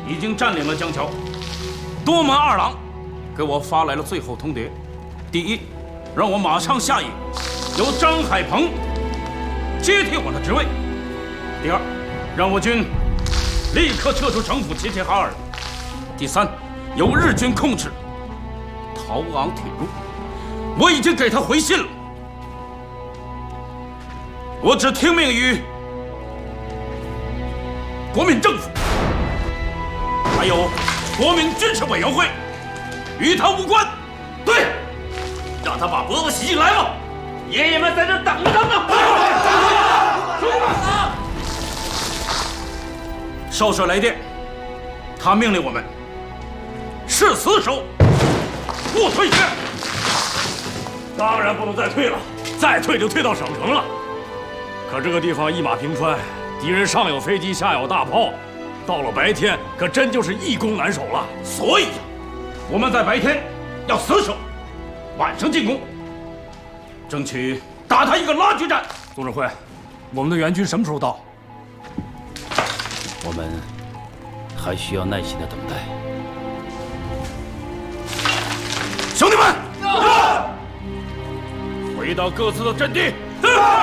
已经占领了江桥。多门二郎给我发来了最后通牒：第一，让我马上下野，由张海鹏接替我的职位；第二，让我军立刻撤出城府齐齐哈尔；第三，由日军控制陶昂铁路。我已经给他回信了，我只听命于国民政府，还有国民军事委员会，与他无关。对，让他把伯伯洗进来吧，爷爷们在这等着呢。少帅来电，他命令我们誓死守，不退却。 当然不能再退了，再退就退到省城了。可这个地方一马平川，敌人上有飞机，下有大炮，到了白天可真就是易攻难守了。 所以呀，我们在白天要死守，晚上进攻，争取打他一个拉锯战。 总指挥，我们的援军什么时候到？ 我们还需要耐心的等待。 兄弟们，回到各自的阵地。